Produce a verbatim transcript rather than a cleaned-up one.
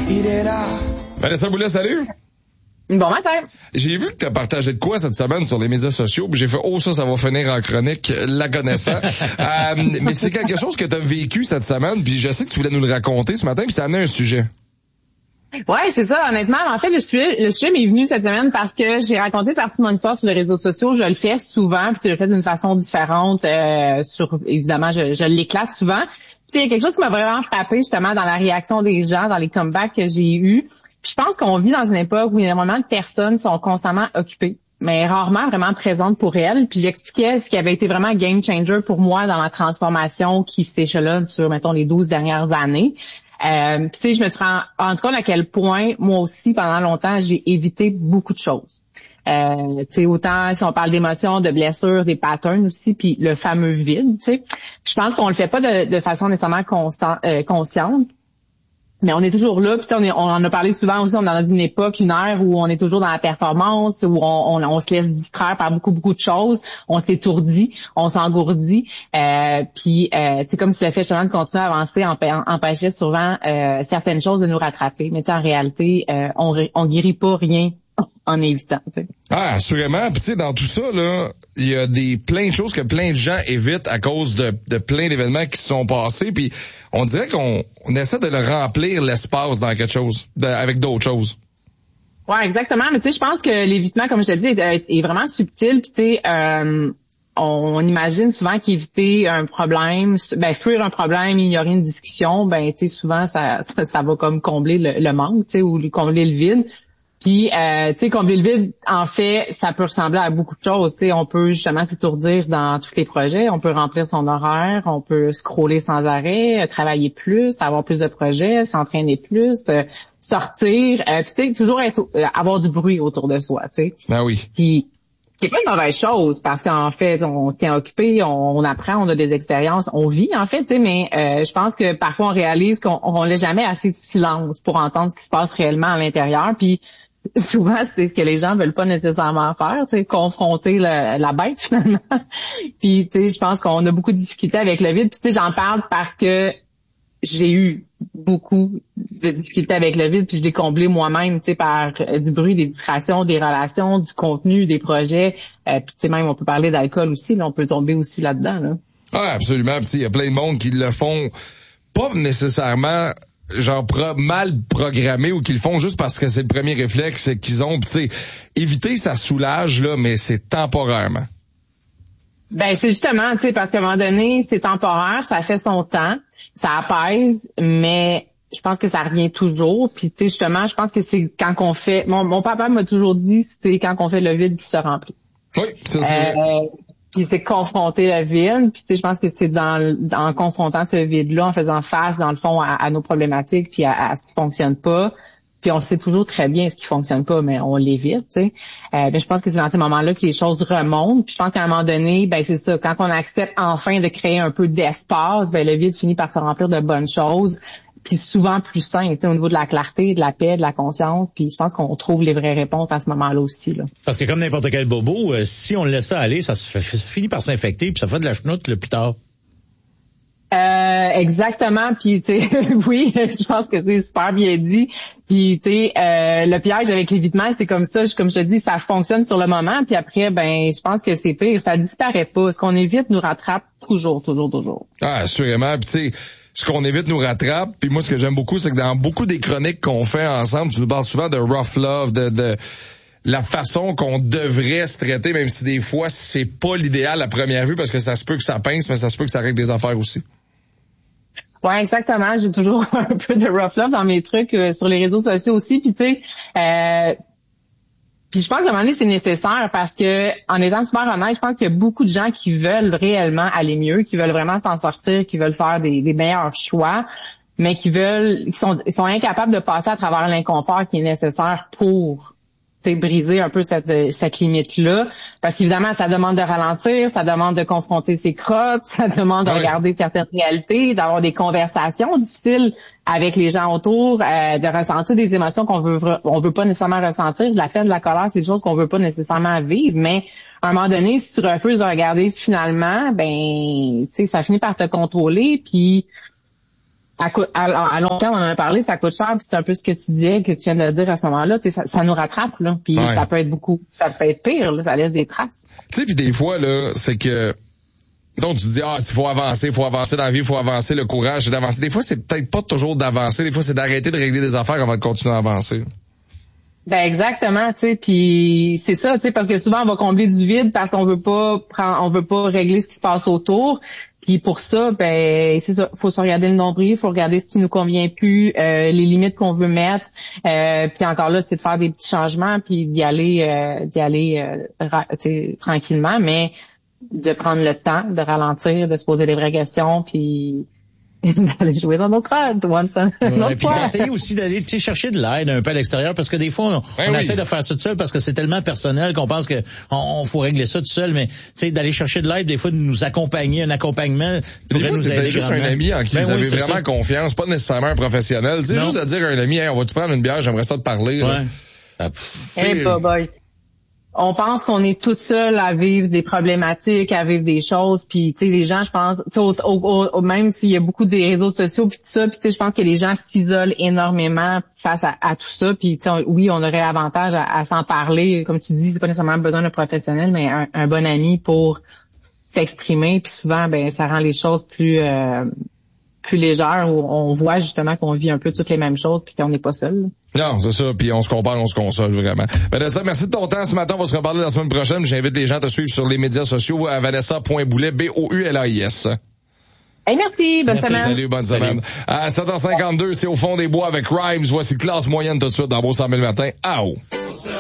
il est là. Vanessa Boulet, salut. Bon matin. J'ai vu que tu as partagé de quoi cette semaine sur les médias sociaux, puis j'ai fait « Oh, ça, ça va finir en chronique, la connaissant. » euh, Mais c'est quelque chose que tu as vécu cette semaine, puis je sais que tu voulais nous le raconter ce matin, puis ça amenait un sujet. Ouais, c'est ça. Honnêtement, en fait, le sujet, le sujet m'est venu cette semaine parce que j'ai raconté partie de mon histoire sur les réseaux sociaux. Je le fais souvent, puis je le fais d'une façon différente. Euh, sur, évidemment, je, je l'éclate souvent. Puis il y a quelque chose qui m'a vraiment frappé justement dans la réaction des gens, dans les comebacks que j'ai eus. Puis je pense qu'on vit dans une époque où énormément de personnes sont constamment occupées, mais rarement vraiment présentes pour elles. Puis j'expliquais ce qui avait été vraiment game changer pour moi dans ma transformation qui s'échelonne sur, mettons, les douze dernières années. Euh, tu sais, je me suis rendu compte à quel point, moi aussi, pendant longtemps, j'ai évité beaucoup de choses. Euh, tu sais, autant si on parle d'émotions, de blessures, des patterns aussi, puis le fameux vide, tu sais. Je pense qu'on le fait pas de, de façon nécessairement constant, euh, consciente. Mais on est toujours là, puis on, est, on en a parlé souvent aussi, on est dans une époque, une ère où on est toujours dans la performance, où on, on, on se laisse distraire par beaucoup, beaucoup de choses, on s'étourdit, on s'engourdit, euh, puis euh, c'est comme si le fait justement de continuer à avancer empêchait souvent euh, certaines choses de nous rattraper. Mais en réalité, euh, on, on guérit pas rien en évitant. T'sais. Ah, assurément. Puis tu sais, dans tout ça, là, il y a des plein de choses que plein de gens évitent à cause de, de plein d'événements qui se sont passés. Puis on dirait qu'on on essaie de le remplir l'espace dans quelque chose, de, avec d'autres choses. Ouais, exactement. Mais tu sais, je pense que l'évitement, comme je te dis, est, est vraiment subtil. Puis tu sais, euh, on imagine souvent qu'éviter un problème, ben fuir un problème, ignorer une discussion, ben tu sais, souvent ça, ça ça va comme combler le, le manque, tu sais, ou combler le vide. Puis, euh, tu sais, combler le vide, en fait, ça peut ressembler à beaucoup de choses. Tu sais, on peut justement s'étourdir dans tous les projets. On peut remplir son horaire, on peut scroller sans arrêt, travailler plus, avoir plus de projets, s'entraîner plus, euh, sortir. Euh, puis, tu sais, toujours être, euh, avoir du bruit autour de soi, tu sais. Ah oui. Puis, ce qui est pas une mauvaise chose, parce qu'en fait, on s'y occupé, on, on apprend, on a des expériences, on vit, en fait, tu sais, mais euh, je pense que parfois on réalise qu'on on laisse jamais assez de silence pour entendre ce qui se passe réellement à l'intérieur. Puis, souvent, c'est ce que les gens veulent pas nécessairement faire, tu sais, confronter le, la bête finalement. Puis, tu sais, je pense qu'on a beaucoup de difficultés avec le vide. Puis, tu sais, j'en parle parce que j'ai eu beaucoup de difficultés avec le vide, puis je l'ai comblé moi-même, tu sais, par du bruit, des distractions, des relations, du contenu, des projets. Euh, puis, tu sais, même, on peut parler d'alcool aussi, là, on peut tomber aussi là-dedans, là. Ah, absolument. Puis, il y a plein de monde qui le font pas nécessairement genre pro- mal programmés ou qu'ils le font juste parce que c'est le premier réflexe qu'ils ont. Tu sais, éviter, ça soulage, là, mais c'est temporairement. Ben, c'est justement, tu sais, parce qu'à un moment donné, c'est temporaire, ça fait son temps, ça apaise, mais je pense que ça revient toujours. Puis, tu sais, justement, je pense que c'est quand qu'on fait... Mon, mon papa m'a toujours dit, c'est quand qu'on fait le vide qui se remplit. Oui, ça c'est vrai. Euh, Puis c'est confronter le vide. Puis tu sais, je pense que c'est dans, en confrontant ce vide-là, en faisant face, dans le fond, à, à nos problématiques, puis à, à ce qui fonctionne pas. Puis on sait toujours très bien ce qui fonctionne pas, mais on l'évite, tu sais. Euh, ben, je pense que c'est dans ces moments-là que les choses remontent. Puis je pense qu'à un moment donné, ben c'est ça, quand on accepte enfin de créer un peu d'espace, ben le vide finit par se remplir de bonnes choses. Puis souvent plus sain, tu sais, au niveau de la clarté, de la paix, de la conscience. Puis je pense qu'on trouve les vraies réponses à ce moment-là aussi, là. Parce que comme n'importe quel bobo, euh, si on le laisse ça aller, ça, se fait, ça finit par s'infecter, puis ça fait de la chenoute le plus tard. Euh, exactement. Puis tu sais, oui, je pense que c'est super bien dit. Puis tu sais, euh, le piège avec l'évitement, c'est comme ça. Comme je te dis, ça fonctionne sur le moment. Puis après, ben, je pense que c'est pire. Ça disparaît pas. Ce qu'on évite nous rattrape toujours, toujours, toujours. Ah, assurément. Puis tu sais, ce qu'on évite nous rattrape. Puis moi, ce que j'aime beaucoup, c'est que dans beaucoup des chroniques qu'on fait ensemble, tu nous parles souvent de rough love, de, de la façon qu'on devrait se traiter, même si des fois, c'est pas l'idéal à première vue, parce que ça se peut que ça pince, mais ça se peut que ça règle des affaires aussi. Ouais, exactement. J'ai toujours un peu de rough love dans mes trucs euh, sur les réseaux sociaux aussi. Puis tu sais, euh, puis je pense qu'à un moment donné, c'est nécessaire parce que, en étant super honnête, je pense qu'il y a beaucoup de gens qui veulent réellement aller mieux, qui veulent vraiment s'en sortir, qui veulent faire des, des meilleurs choix, mais qui veulent, qui sont, ils sont incapables de passer à travers l'inconfort qui est nécessaire pour briser un peu cette, cette limite-là. Parce qu'évidemment, ça demande de ralentir, ça demande de confronter ses crottes, ça demande de oui. regarder certaines réalités, d'avoir des conversations difficiles avec les gens autour, euh, de ressentir des émotions qu'on veut on veut pas nécessairement ressentir. De la peine, de la colère, c'est des choses qu'on veut pas nécessairement vivre, mais à un moment donné, si tu refuses de regarder finalement, ben, tu sais, ça finit par te contrôler, puis à, à, à long terme, on en a parlé, ça coûte cher, puis c'est un peu ce que tu disais, que tu viens de dire à ce moment-là, ça, ça nous rattrape, là, puis ouais. ça peut être beaucoup, ça peut être pire, là, ça laisse des traces. Tu sais, puis des fois, là, c'est que, donc tu dis, ah, il faut avancer, il faut avancer dans la vie, il faut avancer, le courage, c'est d'avancer. Des fois, c'est peut-être pas toujours d'avancer, des fois, c'est d'arrêter de régler des affaires avant de continuer à avancer. Ben exactement, tu sais, puis c'est ça, tu sais, parce que souvent on va combler du vide parce qu'on veut pas prendre, on veut pas régler ce qui se passe autour. Puis pour ça, ben c'est ça, faut se regarder le nombril, faut regarder ce qui nous convient plus, euh, les limites qu'on veut mettre. Euh, puis encore là, c'est de faire des petits changements, puis d'y aller, euh, d'y aller, euh, ra- tranquillement, mais de prendre le temps, de ralentir, de se poser les vraies questions, puis d'aller jouer dans nos crottes, one son, ouais, puis d'essayer aussi d'aller chercher de l'aide un peu à l'extérieur, parce que des fois, on, ben on oui. essaie de faire ça tout seul parce que c'est tellement personnel qu'on pense que on, on faut régler ça tout seul, mais tu sais, d'aller chercher de l'aide, des fois, de nous accompagner, un accompagnement pourrait des fois, nous aider. C'est juste grandement. un ami en qui ben vous oui, avez vraiment ça. confiance, pas nécessairement un professionnel. Tu sais, juste de dire à un ami, hey, on va-tu prendre une bière, j'aimerais ça te parler. Ouais. Ça, hey, bye bye. On pense qu'on est toute seule à vivre des problématiques, à vivre des choses, puis tu sais les gens, je pense, au, au, au, même s'il y a beaucoup des réseaux sociaux puis tout ça, puis tu sais je pense que les gens s'isolent énormément face à, à tout ça, puis tu sais oui, on aurait avantage à, à s'en parler, comme tu dis, c'est pas nécessairement besoin d'un professionnel, mais un, un bon ami pour s'exprimer, puis souvent ben ça rend les choses plus euh, plus légères, où on voit justement qu'on vit un peu toutes les mêmes choses puis qu'on n'est pas seul. Non, c'est ça, puis on se compare, on se console, vraiment. Vanessa, merci de ton temps ce matin, on va se reparler la semaine prochaine. J'invite les gens à te suivre sur les médias sociaux à vanessa point boulet, B O U L A I S. Hey, merci, bonne merci, semaine. Salut, bonne salut. semaine. À sept heures cinquante-deux, c'est au fond des bois avec Rhymes. Voici classe moyenne tout de suite dans Beau cent mille matin. Ah oh.